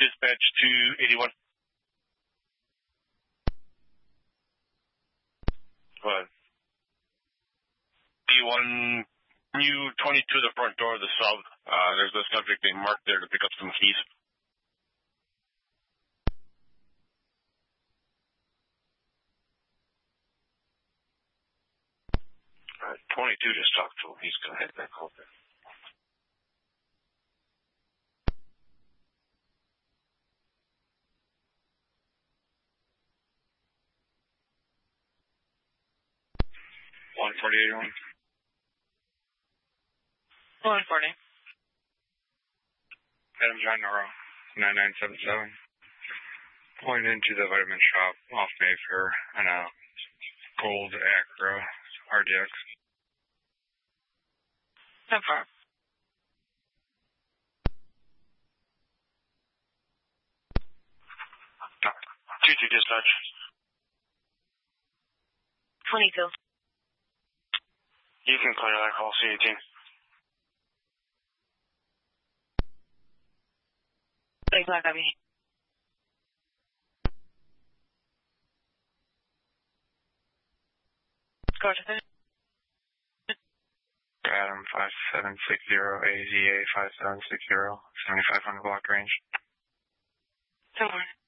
Dispatch to 81. What? D1, you 22 the front door of the sub. There's a subject named Mark there to pick up some keys. 22 just talked to him. He's going to head back over. One 48 on. 140. Adam John Noro, 9977. Point into the vitamin shop off Mayfair and a gold Acura RDX. 10-4. 2-2 dispatch. 22. You can clear that call, C18. Thanks, copy. Go to 30. Adam 5760, AZA 5760, 7500 block range. 10-4.